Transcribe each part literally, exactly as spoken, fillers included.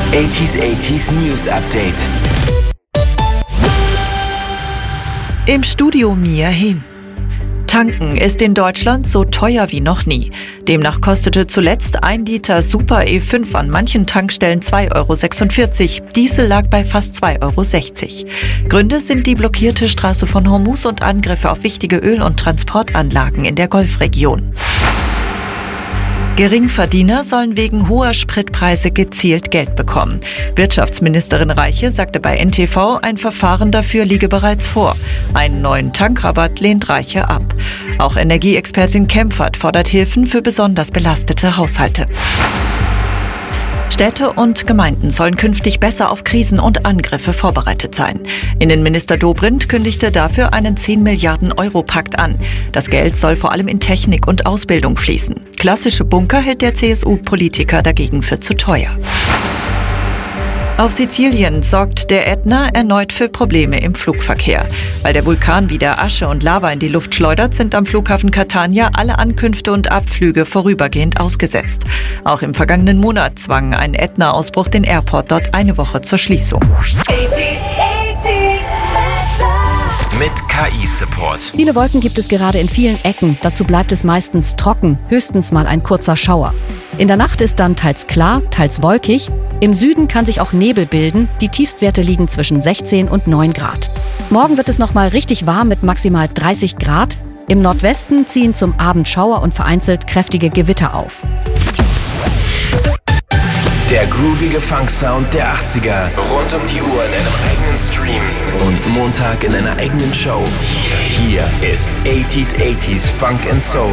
achtziger achtziger News Update. Im Studio Mia Hin. Tanken ist in Deutschland so teuer wie noch nie. Demnach kostete zuletzt ein Liter Super E fünf an manchen Tankstellen zwei Euro sechsundvierzig. Diesel lag bei fast zwei Euro sechzig. Gründe sind die blockierte Straße von Hormuz und Angriffe auf wichtige Öl- und Transportanlagen in der Golfregion. Geringverdiener sollen wegen hoher Spritpreise gezielt Geld bekommen. Wirtschaftsministerin Reiche sagte bei N T V, ein Verfahren dafür liege bereits vor. Einen neuen Tankrabatt lehnt Reiche ab. Auch Energieexpertin Kempfert fordert Hilfen für besonders belastete Haushalte. Städte und Gemeinden sollen künftig besser auf Krisen und Angriffe vorbereitet sein. Innenminister Dobrindt kündigte dafür einen zehn Milliarden Euro Pakt an. Das Geld soll vor allem in Technik und Ausbildung fließen. Klassische Bunker hält der C S U-Politiker dagegen für zu teuer. Auf Sizilien sorgt der Ätna erneut für Probleme im Flugverkehr. Weil der Vulkan wieder Asche und Lava in die Luft schleudert, sind am Flughafen Catania alle Ankünfte und Abflüge vorübergehend ausgesetzt. Auch im vergangenen Monat zwang ein Ätna-Ausbruch den Airport dort eine Woche zur Schließung. Mit K I-Support. Viele Wolken gibt es gerade in vielen Ecken. Dazu bleibt es meistens trocken, höchstens mal ein kurzer Schauer. In der Nacht ist dann teils klar, teils wolkig. Im Süden kann sich auch Nebel bilden. Die Tiefstwerte liegen zwischen sechzehn und neun Grad. Morgen wird es noch mal richtig warm mit maximal dreißig Grad. Im Nordwesten ziehen zum Abend Schauer und vereinzelt kräftige Gewitter auf. Der groovige Funk-Sound der achtziger. Rund um die Uhr in einem eigenen Stream. Und Montag in einer eigenen Show. Hier, hier ist achtziger achtziger Funk and Soul.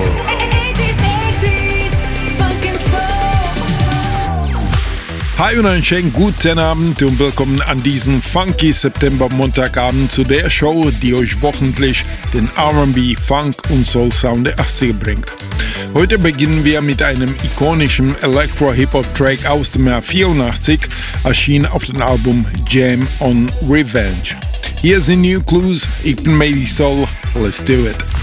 Hi und einen schönen guten Abend und willkommen an diesem funky September-Montagabend zu der Show, die euch wochentlich den R und B, Funk und Soul-Sound der achtziger bringt. Heute beginnen wir mit einem ikonischen Electro-Hip-Hop-Track aus dem Jahr vierundachtzig, erschienen auf dem Album Jam on Revenge. Hier sind New Clues, ich bin Maybe Soul, let's do it.